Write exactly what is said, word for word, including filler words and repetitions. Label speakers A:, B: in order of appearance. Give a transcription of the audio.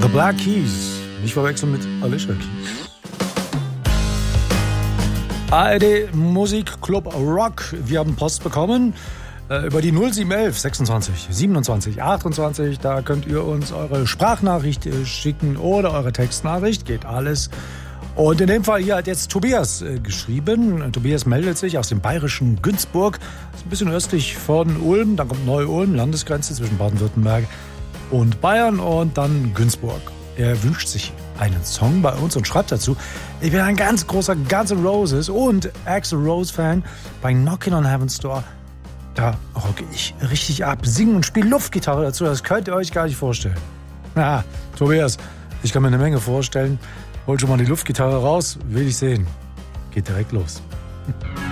A: The Black Keys. Nicht verwechseln mit Alicia Keys. A R D Musikclub Rock. Wir haben Post bekommen äh, über die null sieben elf sechsundzwanzig siebenundzwanzig achtundzwanzig. Da könnt ihr uns eure Sprachnachricht äh, schicken oder eure Textnachricht. Geht alles. Und in dem Fall hier hat jetzt Tobias äh, geschrieben. Tobias meldet sich aus dem bayerischen Günzburg. Das ist ein bisschen östlich von Ulm. Dann kommt Neu-Ulm, Landesgrenze zwischen Baden-Württemberg und Bayern und dann Günzburg. Er wünscht sich einen Song bei uns und schreibt dazu: Ich bin ein ganz großer Guns N' Roses und Axl Rose Fan. Bei Knockin' on Heaven's Door, da rocke ich richtig ab, singe und spiele Luftgitarre dazu. Das könnt ihr euch gar nicht vorstellen. Na, Tobias, ich kann mir eine Menge vorstellen. Hol schon mal die Luftgitarre raus, will ich sehen. Geht direkt los.